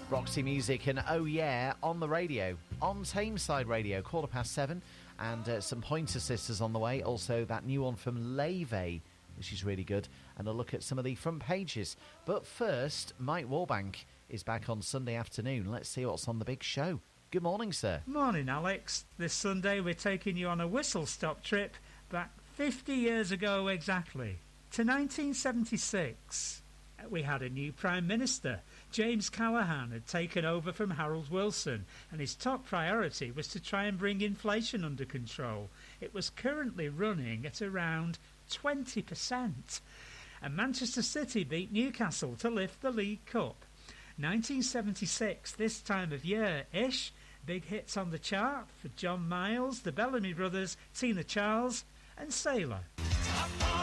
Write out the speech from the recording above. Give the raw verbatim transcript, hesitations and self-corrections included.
Roxy Music and Oh Yeah on the radio, on Tameside Radio, quarter past seven, and uh, some Pointer Sisters on the way. Also, that new one from Leve, which is really good, and a look at some of the front pages. But first, Mike Warbank is back on Sunday afternoon. Let's see what's on the big show. Good morning, sir. Morning, Alex. This Sunday we're taking you on a whistle-stop trip back fifty years ago exactly, to nineteen seventy-six. We had a new Prime Minister. James Callaghan had taken over from Harold Wilson, and his top priority was to try and bring inflation under control. It was currently running at around twenty percent. And Manchester City beat Newcastle to lift the League Cup. nineteen seventy-six, this time of year-ish, big hits on the chart for John Miles, the Bellamy Brothers, Tina Charles and Sailor.